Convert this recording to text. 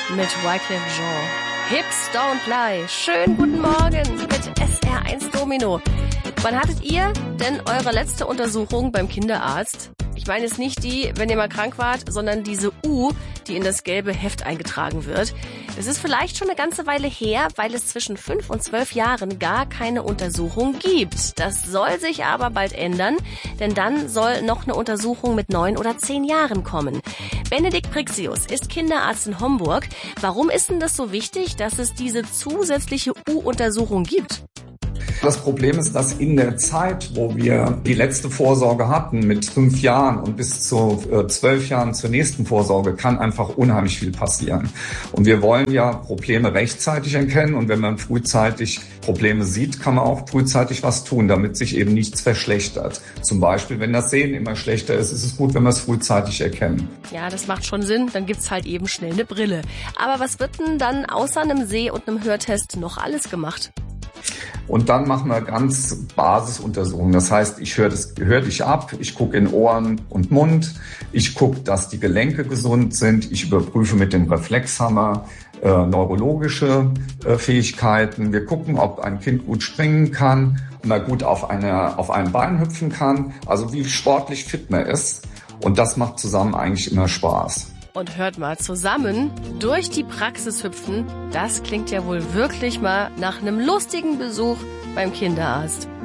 mit Wyclef Jean. Hips don't lie. Schönen guten Morgen mit SR1 Domino. Wann hattet ihr denn eure letzte Untersuchung beim Kinderarzt? Ich meine jetzt nicht die, wenn ihr mal krank wart, sondern diese U, die in das gelbe Heft eingetragen wird. Es ist vielleicht schon eine ganze Weile her, weil es zwischen 5 und 12 Jahren gar keine Untersuchung gibt. Das soll sich aber bald ändern, denn dann soll noch eine Untersuchung mit 9 oder 10 Jahren kommen. Benedikt Brixius ist Kinderarzt in Homburg. Warum ist denn das so wichtig, dass es diese zusätzliche U-Untersuchung gibt? Das Problem ist, dass in der Zeit, wo wir die letzte Vorsorge hatten mit 5 Jahren und bis zu 12 Jahren zur nächsten Vorsorge, kann einfach unheimlich viel passieren. Und wir wollen ja Probleme rechtzeitig erkennen. Und wenn man frühzeitig Probleme sieht, kann man auch frühzeitig was tun, damit sich eben nichts verschlechtert. Zum Beispiel, wenn das Sehen immer schlechter ist, ist es gut, wenn wir es frühzeitig erkennen. Ja, das macht schon Sinn. Dann gibt's halt eben schnell eine Brille. Aber was wird denn dann außer einem Seh- und einem Hörtest noch alles gemacht? Und dann machen wir ganz Basisuntersuchungen. Das heißt, ich höre dich ab, ich gucke in Ohren und Mund, ich gucke, dass die Gelenke gesund sind, ich überprüfe mit dem Reflexhammer neurologische Fähigkeiten. Wir gucken, ob ein Kind gut springen kann und mal gut auf einem Bein hüpfen kann, also wie sportlich fit man ist. Und das macht zusammen eigentlich immer Spaß. Und hört mal, zusammen durch die Praxis hüpfen, das klingt ja wohl wirklich mal nach einem lustigen Besuch beim Kinderarzt.